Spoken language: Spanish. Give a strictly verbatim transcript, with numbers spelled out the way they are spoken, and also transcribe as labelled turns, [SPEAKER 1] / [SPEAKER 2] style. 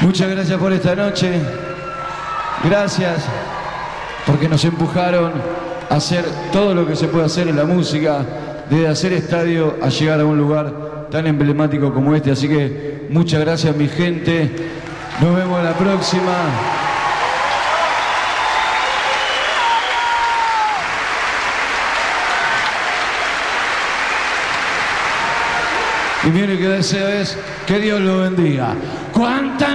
[SPEAKER 1] Muchas gracias por esta noche. Gracias porque nos empujaron a hacer todo lo que se puede hacer en la música, desde hacer estadio a llegar a un lugar tan emblemático como este. Así que muchas gracias, mi gente. Nos vemos la próxima. Y mi único deseo es que Dios lo bendiga. ¿Cuánta